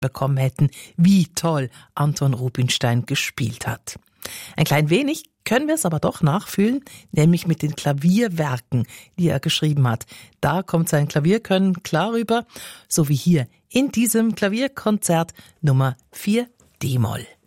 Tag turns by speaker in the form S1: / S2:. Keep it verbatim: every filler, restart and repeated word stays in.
S1: bekommen hätten, wie toll Anton Rubinstein gespielt hat. Ein klein wenig können wir es aber doch nachfühlen, nämlich mit den Klavierwerken, die er geschrieben hat. Da kommt sein Klavierkönnen klar rüber, so wie hier in diesem Klavierkonzert Nummer vier D-Moll.